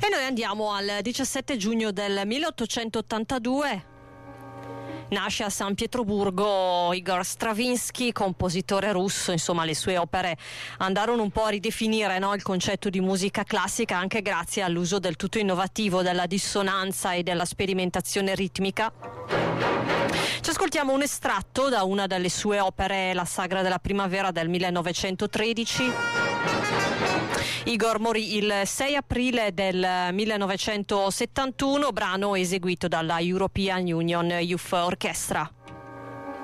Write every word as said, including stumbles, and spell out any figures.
E noi andiamo al diciassette giugno del milleottocentottantadue. Nasce a San Pietroburgo Igor Stravinsky, compositore russo. Insomma, le sue opere andarono un po' a ridefinire, no, il concetto di musica classica, anche grazie all'uso del tutto innovativo della dissonanza e della sperimentazione ritmica. Ci ascoltiamo un estratto da una delle sue opere, La Sagra della Primavera del millenovecentotredici. Igor morì il sei aprile del millenovecentosettantuno, brano eseguito dalla European Union Youth Orchestra.